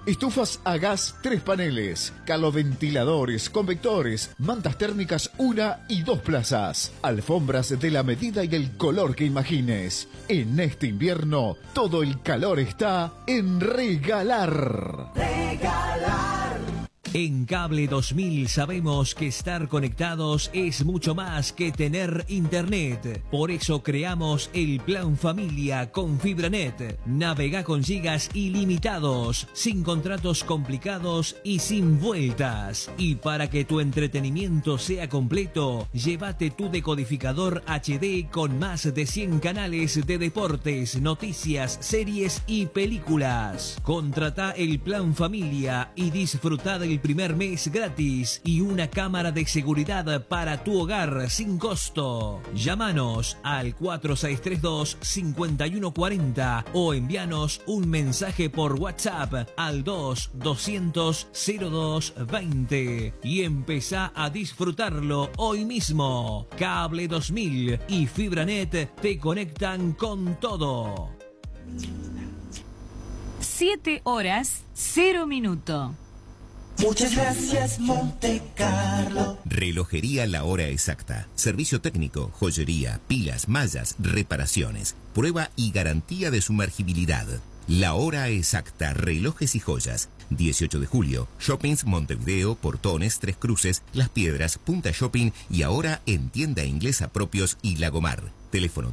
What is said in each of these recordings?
Estufas a gas 3 paneles, caloventiladores, convectores, mantas térmicas 1 y 2 plazas, alfombras de la medida y el color que imagines. En este invierno, todo el calor está en Regalar. En Cable 2000 sabemos que estar conectados es mucho más que tener internet. Por eso creamos el Plan Familia con FibraNet. Navega con gigas ilimitados, sin contratos complicados y sin vueltas. Y para que tu entretenimiento sea completo, llévate tu decodificador HD con más de 100 canales de deportes, noticias, series y películas. Contrata el Plan Familia y disfruta del primer mes gratis y una cámara de seguridad para tu hogar sin costo. Llámanos al 4632-5140 o envíanos un mensaje por WhatsApp al 200-0220 y empezá a disfrutarlo hoy mismo. Cable 2000 y FibraNet te conectan con todo. 7 horas, 0 minutos. Muchas gracias, Monte Carlo. Relojería La Hora Exacta. Servicio técnico, joyería, pilas, mallas, reparaciones. Prueba y garantía de sumergibilidad. La Hora Exacta, relojes y joyas. 18 de julio, Shoppings Montevideo, Portones, Tres Cruces, Las Piedras, Punta Shopping y ahora en Tienda Inglesa Propios y Lagomar. Teléfono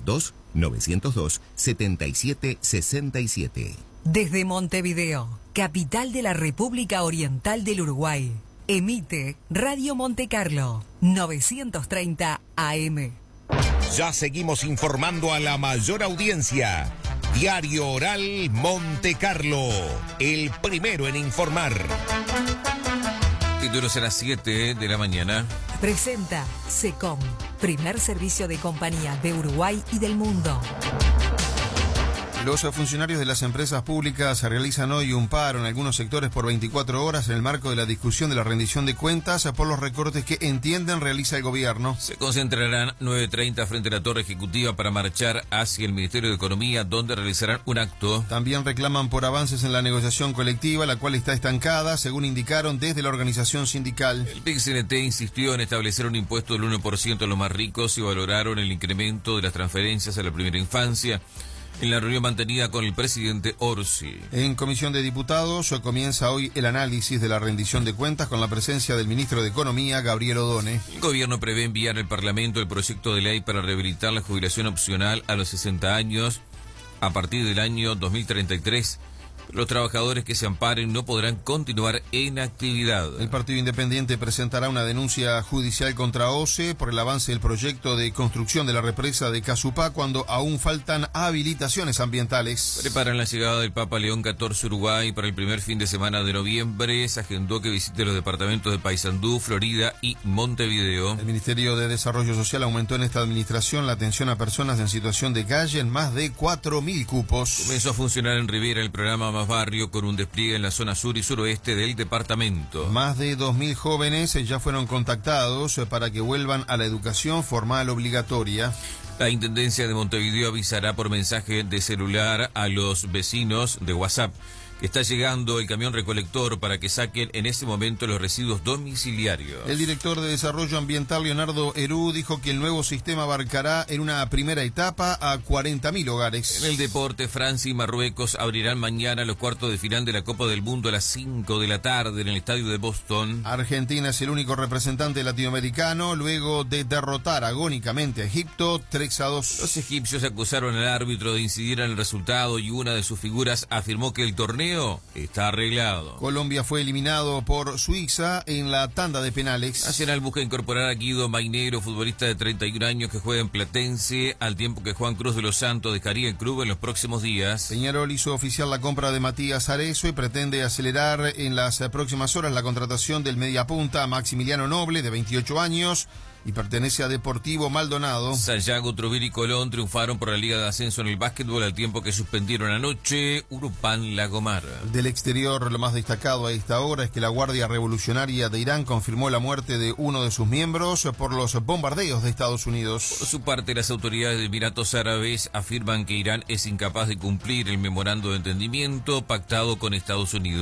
2-902-7767. Desde Montevideo, capital de la República Oriental del Uruguay, emite Radio Monte Carlo, 930 AM. Ya seguimos informando a la mayor audiencia. Diario Oral Monte Carlo, el primero en informar. Títulos a las 7 de la mañana. Presenta SECOM, primer servicio de compañía de Uruguay y del mundo. Los funcionarios de las empresas públicas realizan hoy un paro en algunos sectores por 24 horas en el marco de la discusión de la rendición de cuentas por los recortes que entienden realiza el gobierno. Se concentrarán 9:30 frente a la Torre Ejecutiva para marchar hacia el Ministerio de Economía, donde realizarán un acto. También reclaman por avances en la negociación colectiva, la cual está estancada, según indicaron desde la organización sindical. El PIC-CNT insistió en establecer un impuesto del 1% a los más ricos y valoraron el incremento de las transferencias a la primera infancia. En la reunión mantenida con el presidente Orsi. En Comisión de Diputados comienza hoy el análisis de la rendición de cuentas con la presencia del ministro de Economía, Gabriel Odone. El gobierno prevé enviar al Parlamento el proyecto de ley para rehabilitar la jubilación opcional a los 60 años a partir del año 2033. Los trabajadores que se amparen no podrán continuar en actividad. El Partido Independiente presentará una denuncia judicial contra OCE por el avance del proyecto de construcción de la represa de Casupá cuando aún faltan habilitaciones ambientales. Preparan la llegada del Papa León XIV Uruguay para el primer fin de semana de noviembre. Se agendó que visite los departamentos de Paysandú, Florida y Montevideo. El Ministerio de Desarrollo Social aumentó en esta administración la atención a personas en situación de calle en más de 4.000 cupos. Comenzó a funcionar en Riviera el programa Más Barrio con un despliegue en la zona sur y suroeste del departamento. Más de 2.000 jóvenes ya fueron contactados para que vuelvan a la educación formal obligatoria. La Intendencia de Montevideo avisará por mensaje de celular a los vecinos de WhatsApp que está llegando el camión recolector para que saquen en ese momento los residuos domiciliarios. El director de Desarrollo Ambiental, Leonardo Herú, dijo que el nuevo sistema abarcará en una primera etapa a 40.000 hogares. En el deporte, Francia y Marruecos abrirán mañana los cuartos de final de la Copa del Mundo a las 5 de la tarde en el estadio de Boston. Argentina es el único representante latinoamericano luego de derrotar agónicamente a Egipto 3-2. Los egipcios acusaron al árbitro de incidir en el resultado y una de sus figuras afirmó que el torneo está arreglado. Colombia fue eliminado por Suiza en la tanda de penales. Nacional busca incorporar a Guido Mainero, futbolista de 31 años que juega en Platense, al tiempo que Juan Cruz de los Santos dejaría el club en los próximos días. Peñarol hizo oficial la compra de Matías Arezo y pretende acelerar en las próximas horas la contratación del mediapunta Maximiliano Noble, de 28 años, y pertenece a Deportivo Maldonado. Sayago, Trujillo y Colón triunfaron por la Liga de Ascenso en el básquetbol al tiempo que suspendieron anoche Urupán Lagomar. Del exterior, lo más destacado a esta hora es que la Guardia Revolucionaria de Irán confirmó la muerte de uno de sus miembros por los bombardeos de Estados Unidos. Por su parte, las autoridades de Emiratos Árabes afirman que Irán es incapaz de cumplir el memorando de entendimiento pactado con Estados Unidos.